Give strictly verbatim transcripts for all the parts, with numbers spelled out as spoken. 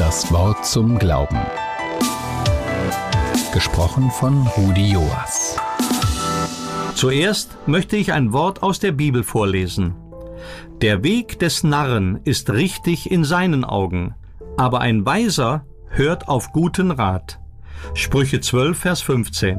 Das Wort zum Glauben. Gesprochen von Rudi Joas. Zuerst möchte ich ein Wort aus der Bibel vorlesen. Der Weg des Narren ist richtig in seinen Augen, aber ein Weiser hört auf guten Rat. Sprüche zwölf, Vers fünfzehn.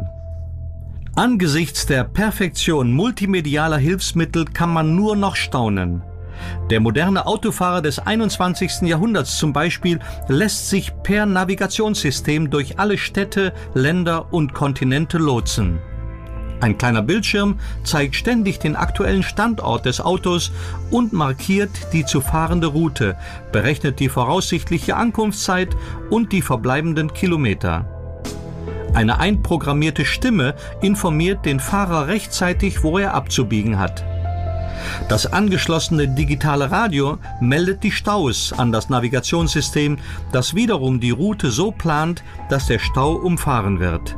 Angesichts der Perfektion multimedialer Hilfsmittel kann man nur noch staunen. Der moderne Autofahrer des einundzwanzigsten Jahrhunderts zum Beispiel lässt sich per Navigationssystem durch alle Städte, Länder und Kontinente lotsen. Ein kleiner Bildschirm zeigt ständig den aktuellen Standort des Autos und markiert die zu fahrende Route, berechnet die voraussichtliche Ankunftszeit und die verbleibenden Kilometer. Eine einprogrammierte Stimme informiert den Fahrer rechtzeitig, wo er abzubiegen hat. Das angeschlossene digitale Radio meldet die Staus an das Navigationssystem, das wiederum die Route so plant, dass der Stau umfahren wird.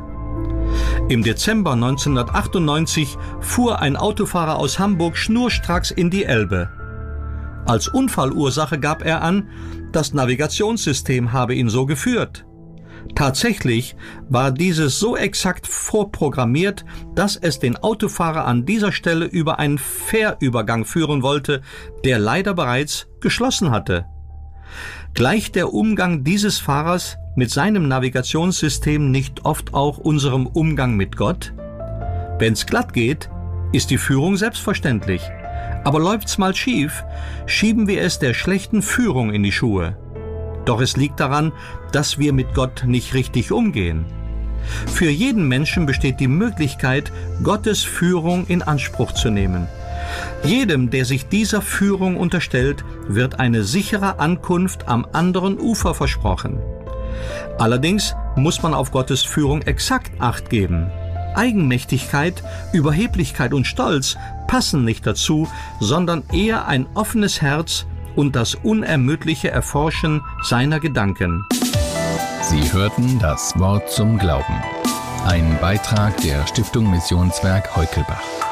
Im Dezember neunzehnhundertachtundneunzig fuhr ein Autofahrer aus Hamburg schnurstracks in die Elbe. Als Unfallursache gab er an, das Navigationssystem habe ihn so geführt. Tatsächlich war dieses so exakt vorprogrammiert, dass es den Autofahrer an dieser Stelle über einen Fährübergang führen wollte, der leider bereits geschlossen hatte. Gleicht der Umgang dieses Fahrers mit seinem Navigationssystem nicht oft auch unserem Umgang mit Gott? Wenn's glatt geht, ist die Führung selbstverständlich. Aber läuft's mal schief, schieben wir es der schlechten Führung in die Schuhe. Doch es liegt daran, dass wir mit Gott nicht richtig umgehen. Für jeden Menschen besteht die Möglichkeit, Gottes Führung in Anspruch zu nehmen. Jedem, der sich dieser Führung unterstellt, wird eine sichere Ankunft am anderen Ufer versprochen. Allerdings muss man auf Gottes Führung exakt Acht geben. Eigenmächtigkeit, Überheblichkeit und Stolz passen nicht dazu, sondern eher ein offenes Herz und das unermüdliche Erforschen seiner Gedanken. Sie hörten das Wort zum Glauben. Ein Beitrag der Stiftung Missionswerk Heukelbach.